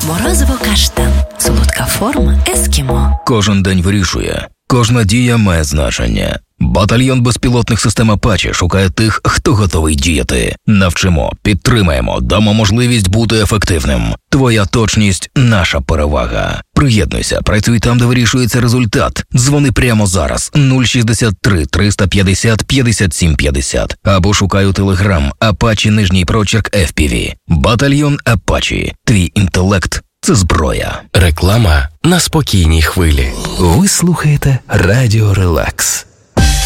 Морозиво каштан. Солодка форма ескімо. Кожен день вирішує. Кожна дія має значення. Батальйон безпілотних систем Апачі шукає тих, хто готовий діяти. Навчимо, підтримаємо, дамо можливість бути ефективним. Твоя точність – наша перевага. Приєднуйся, працюй там, де вирішується результат. Дзвони прямо зараз 063 350 57 50 або шукай у Телеграм Апачі _FPV. Батальйон Апачі. Твій інтелект – це зброя. Реклама на спокійній хвилі. Ви слухаєте Радіо Релакс.